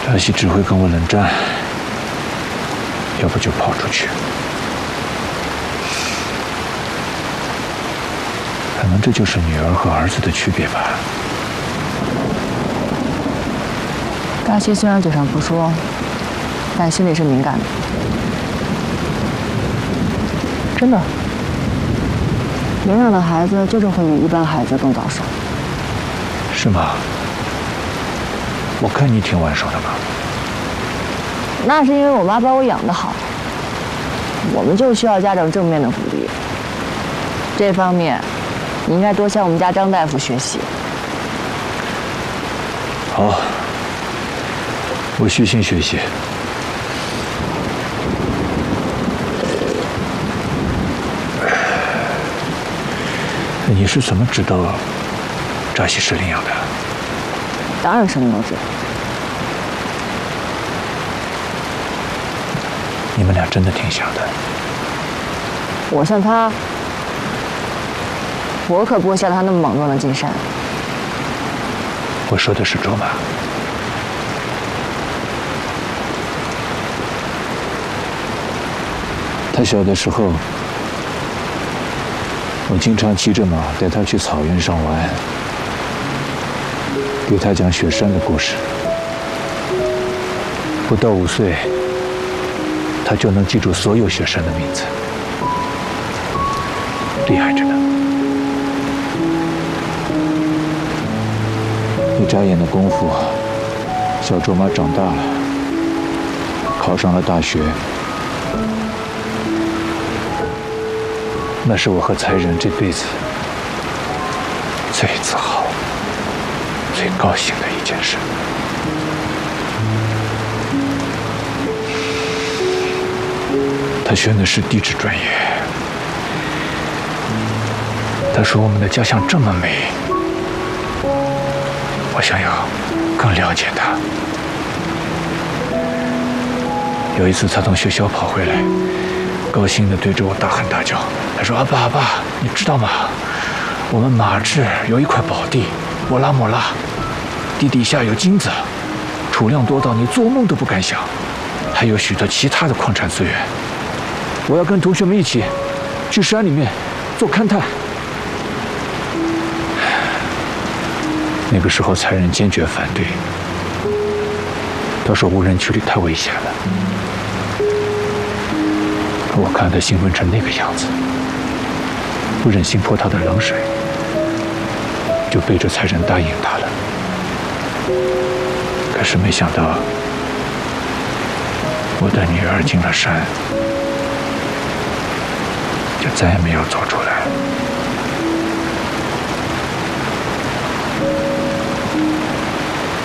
扎西只会跟我冷战，要不就跑出去。可能这就是女儿和儿子的区别吧。 扎西虽然嘴上不说，但心里是敏感的。真的，领养的孩子就是会比一般孩子更早熟。 是吗？我看你挺晚熟的嘛。 那是因为我妈把我养得好。我们就需要家长正面的鼓励。这方面，你应该多向我们家张大夫学习。 好，我虚心学习。你是怎么知道扎西是领养的？ 当然什么都知道。 你们俩真的挺像的。 我像他，我可不会像他那么莽撞的进山。 我说的是卓玛。他小的时候，我经常骑着马带他去草原上玩，给他讲雪山的故事。不到5岁，他就能记住所有雪山的名字，厉害着呢。一眨眼的功夫，小卓玛长大了，考上了大学。那是我和才仁这辈子最自豪、最高兴的一件事。他选的是地质专业。他说我们的家乡这么美，我想要更了解他。有一次他从学校跑回来，高兴地对着我大喊大叫。他说：“阿爸，阿爸，你知道吗？我们马治有一块宝地，莫拉莫拉，地底下有金子，储量多到你做梦都不敢想，还有许多其他的矿产资源。我要跟同学们一起去山里面做勘探。”那个时候，才仁坚决反对。他说无人区里太危险了。可我看他兴奋成那个样子，不忍心泼他的冷水，就背着才仁答应他了。可是没想到，我的女儿进了山，就再也没有走出来。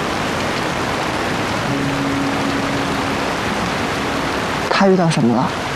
他遇到什么了？